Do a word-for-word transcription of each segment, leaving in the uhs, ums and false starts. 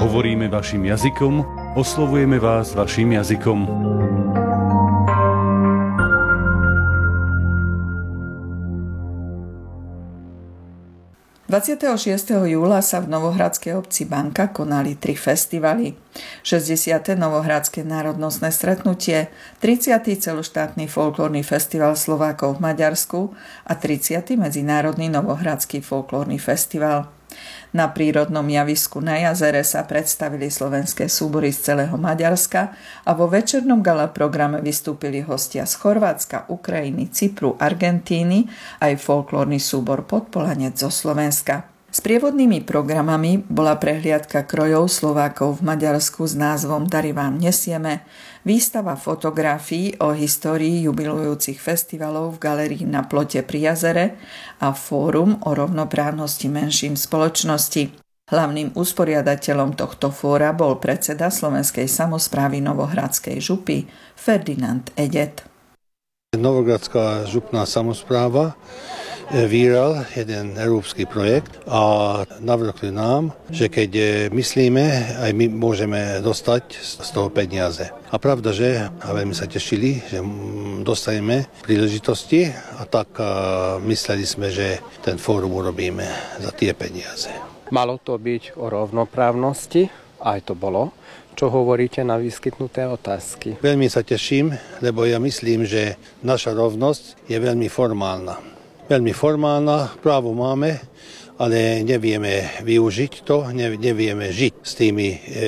Hovoríme vašim jazykom, oslovujeme vás vašim jazykom. dvadsiateho šiesteho júla sa v novohradskej obci Banka konali tri festivaly. šesťdesiate Novohradské národnostné stretnutie, tridsiaty celoštátny folklórny festival Slovákov v Maďarsku a tridsiaty Medzinárodný novohradský folklórny festival. Na prírodnom javisku na jazere sa predstavili slovenské súbory z celého Maďarska a vo večernom gala programe vystúpili hostia z Chorvátska, Ukrajiny, Cypru, Argentíny aj folklórny súbor Podpolanec zo Slovenska. S prievodnými programami bola prehliadka krojov Slovákov v Maďarsku s názvom Dary vám nesieme, výstava fotografií o histórii jubilujúcich festivalov v galérii Na plote pri jazere a fórum o rovnoprávnosti menším spoločnosti. Hlavným usporiadateľom tohto fóra bol predseda Slovenskej samosprávy Novohradskej župy Ferdinand Edet. Novohradská župná samospráva vyhral jeden európsky projekt a navrhli nám, že keď myslíme, aj my môžeme dostať z toho peniaze. A pravda, že a veľmi sa tešili, že dostaneme príležitosti a tak mysleli sme, že ten fórum urobíme za tie peniaze. Malo to byť o rovnoprávnosti, aj to bolo. Čo hovoríte na vyskytnuté otázky? Veľmi sa teším, lebo ja myslím, že naša rovnosť je veľmi formálna. Veľmi formálna, právo máme, ale nevieme využiť to, nevieme žiť s tými e, e,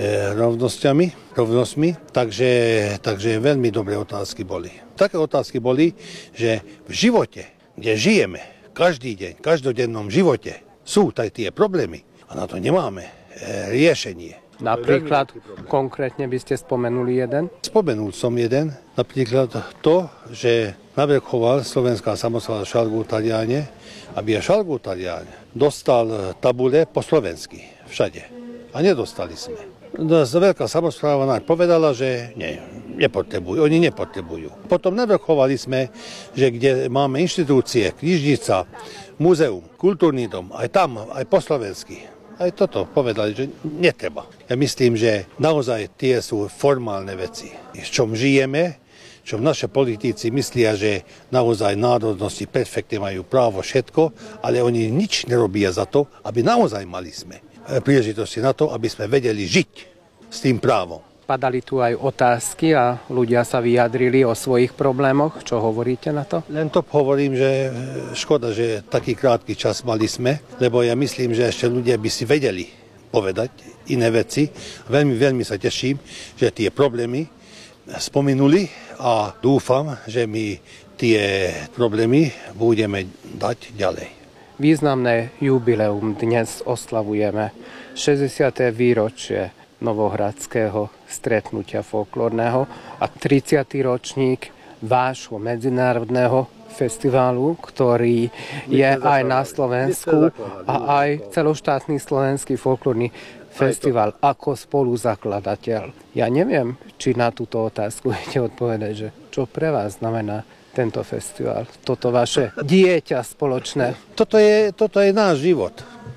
rovnosťami, rovnosťmi, takže, takže veľmi dobré otázky boli. Také otázky boli, že v živote, kde žijeme, každý deň, v každodennom živote sú aj tie problémy a na to nemáme e, riešenie. Napríklad, konkrétne by ste spomenuli jeden? Spomenul som jeden, napríklad to, že navrchoval Slovenská samospráva Šalgú Taliane, aby Šalgú Taliane dostal tabule po slovensky všade. A nedostali sme. Veľká samospráva nám povedala, že nie, nepotrebujú, oni nepotrebujú. Potom navrchovali sme, že kde máme inštitúcie, knižnica, múzeum, kultúrny dom, aj tam, aj po slovensky. Aj toto povedali, že netreba. Ja myslím, že naozaj tie sú formálne veci. V čom žijeme, čo naše politici myslia, že naozaj národnosti perfektne majú právo všetko, ale oni nič nerobia za to, aby naozaj mali sme príležitosti na to, aby sme vedeli žiť s tým právom. Padali tu aj otázky a ľudia sa vyjadrili o svojich problémoch. Čo hovoríte na to? Len to hovorím, že škoda, že taký krátky čas mali sme, lebo ja myslím, že ešte ľudia by si vedeli povedať iné veci. Veľmi, veľmi sa teším, že tie problémy spomenuli a dúfam, že my tie problémy budeme dať ďalej. Významné jubileum dnes oslavujeme šesťdesiate výročie Novohradského stretnutia folklórneho a tridsiaty ročník vášho medzinárodného festivalu, ktorý je aj na Slovensku a aj celoštátny slovenský folklórny festival ako spoluzakladateľ. Ja neviem, či na túto otázku viete odpovedať, že čo pre vás znamená tento festival, toto vaše dieťa spoločné. Toto je, toto je náš život.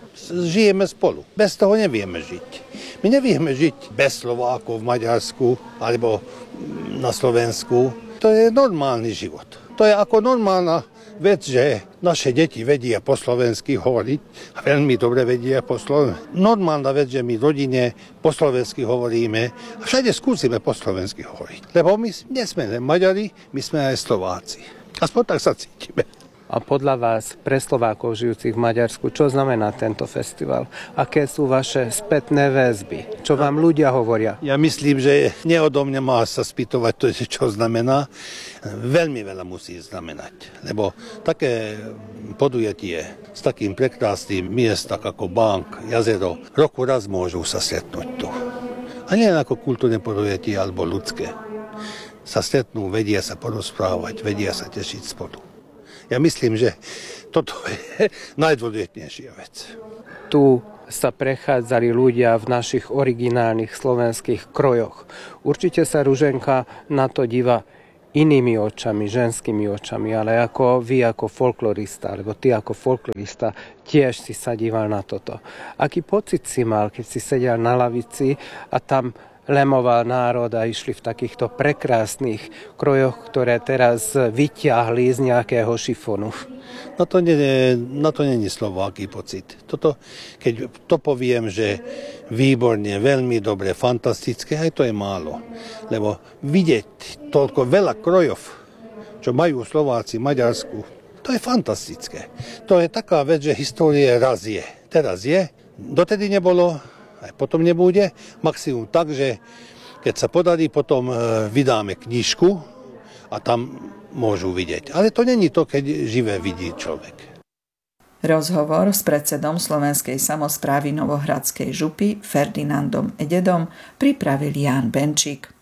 Žijeme spolu. Bez toho nevieme žiť. My nevieme žiť bez Slovákov v Maďarsku alebo na Slovensku. To je normálny život. To je ako normálna vec, že naše deti vedia po slovensky hovoriť a veľmi dobre vedia po slovensky. Normálna vec, že my rodine po slovensky hovoríme a všade skúsime po slovensky hovoriť. Lebo my nie sme len Maďari, my sme aj Slováci. Aspoň tak sa cítime. A podľa vás, pre Slovákov žijúcich v Maďarsku, čo znamená tento festival? Aké sú vaše spätné väzby? Čo vám ľudia hovoria? Ja myslím, že nie odo mňa má sa spýtovať to, čo znamená. Veľmi veľa musí znamenať. Lebo také podujatie s takým prekrásnym miestom ako Bank, jazero, roku raz môžu sa stretnúť tu. A nie ako kultúrne podujatie alebo ľudské. Sa stretnú, vedia sa porozprávať, vedia sa tešiť spolu. Ja myslím, že toto je najdôležitejšia vec. Tu sa prechádzali ľudia v našich originálnych slovenských krojoch. Určite sa Ruženka na to díva inými očami, ženskými očami, ale ako vy ako folklorista, alebo ty ako folklorista tiež si sa díval na toto. Aký pocit si mal, keď si sedel na lavici a tam lemoval národ a išli v takýchto prekrásnych krojoch, ktoré teraz vyťahli z nejakého šifonu? Na to, nie, na to není slovo, aký pocit. Toto, keď to poviem, že výborne, veľmi dobre, fantastické, aj to je málo. Lebo vidieť toľko veľa krojov, čo majú Slováci, Maďarsku, to je fantastické. To je taká vec, že histórie raz je. Teraz je, dotedy nebolo, aj potom nebude. Maximum tak, že keď sa podarí, potom vydáme knižku a tam môžu vidieť. Ale to není to, keď živé vidí človek. Rozhovor s predsedom Slovenskej samosprávy Novohradskej župy Ferdinandom Ededom pripravil Ján Benčík.